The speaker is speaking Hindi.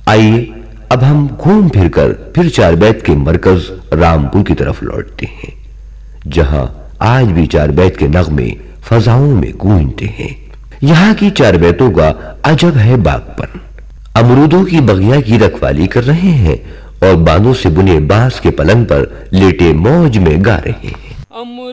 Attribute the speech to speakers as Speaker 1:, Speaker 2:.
Speaker 1: आइए अब हम घूम फिरकर फिर चारबैत के मरकज रामपुर की तरफ लौटते हैं, जहां आज भी चारबैत के नगमे फजाओं में गूंजते हैं। यहाँ की चारबैतों का अजब है बागपन। अमरूदों की बगिया की रखवाली कर रहे हैं और बांधों से बुने बांस के पलंग पर लेटे मौज में गा रहे हैं।